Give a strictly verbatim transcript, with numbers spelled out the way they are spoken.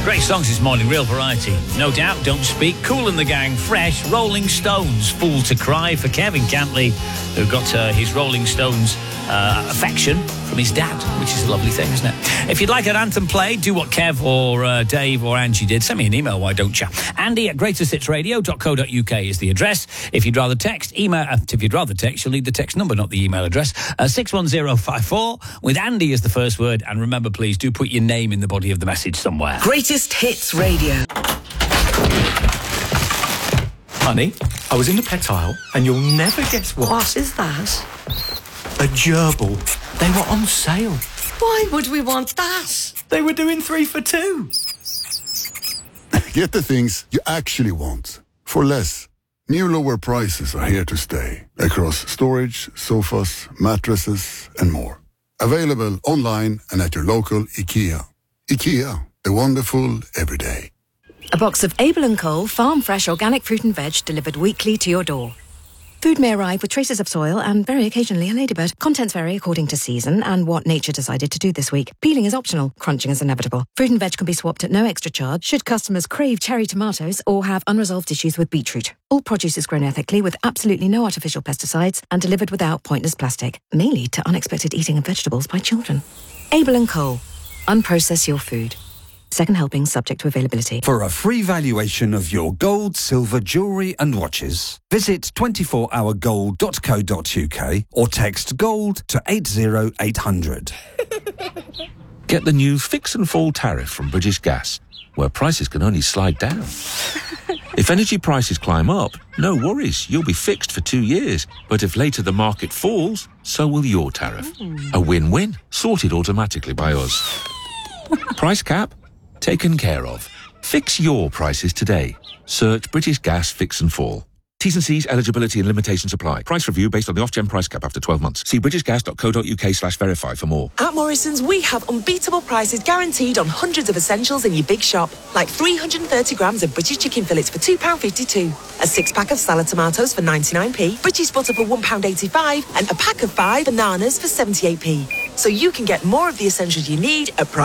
Great songs this morning, real variety. No Doubt, Don't Speak, Kool and the Gang, Fresh, Rolling Stones, Fool to Cry for Kevin Cantley, who got uh, his Rolling Stones uh, affection from his dad, which is a lovely thing, isn't it? If you'd like an anthem played, do what Kev or uh, Dave or Angie did. Send me an email, why don't you? Andy at greatest hits radio dot co dot uk is the address. If you'd rather text, email. Uh, if you'd rather text, you'll need the text number, not the email address. Uh, six one zero five four with Andy as the first word. And remember, please, do put your name in the body of the message somewhere. Greatest Hits Radio. Honey, I was in the pet aisle, and you'll never guess what. What is that? A gerbil. They were on sale. Why would we want that? They were doing three for two. Get the things you actually want for less. New lower prices are here to stay across storage, sofas, mattresses, and more. Available online and at your local IKEA. IKEA, the wonderful everyday. A box of Abel and Cole farm fresh organic fruit and veg delivered weekly to your door. Food may arrive with traces of soil and very occasionally a ladybird. Contents vary according to season and what nature decided to do this week. Peeling is optional, crunching is inevitable. Fruit and veg can be swapped at no extra charge should customers crave cherry tomatoes or have unresolved issues with beetroot. All produce is grown ethically with absolutely no artificial pesticides and delivered without pointless plastic. May lead to unexpected eating of vegetables by children. Abel and Cole. Unprocess your food. Second helping subject to availability. For a free valuation of your gold, silver, jewellery and watches, visit twenty-four hour gold dot co dot uk or text GOLD to eight zero eight hundred. Get the new Fix and Fall tariff from British Gas, where prices can only slide down. If energy prices climb up, no worries, you'll be fixed for two years. But if later the market falls, so will your tariff. A win-win, sorted automatically by us. Price cap? Taken care of. Fix your prices today. Search British Gas Fix and Fall. T's and C's, eligibility and limitations apply. Price review based on the off-gen price cap after twelve months. See british gas dot co dot uk slash verify for more. At Morrison's, we have unbeatable prices guaranteed on hundreds of essentials in your big shop, like three hundred thirty grams of British chicken fillets for two pounds fifty-two, a six-pack of salad tomatoes for ninety-nine p, British butter for one pound eighty-five, and a pack of five bananas for seventy-eight p. So you can get more of the essentials you need at price